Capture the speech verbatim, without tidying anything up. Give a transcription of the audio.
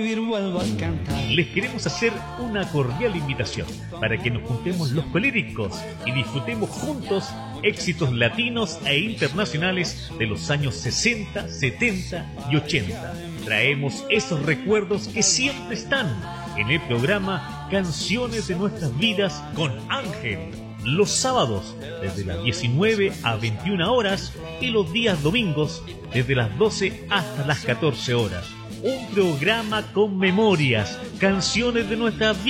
Les queremos hacer una cordial invitación para que nos juntemos los colíricos y disfrutemos juntos éxitos latinos e internacionales de los años sesenta, setenta y ochenta. Traemos esos recuerdos que siempre están en el programa Canciones de Nuestras Vidas con Ángel. Los sábados desde las diecinueve a veintiuna horas y los días domingos desde las doce hasta las catorce horas. Un programa con memorias, canciones de nuestras vidas.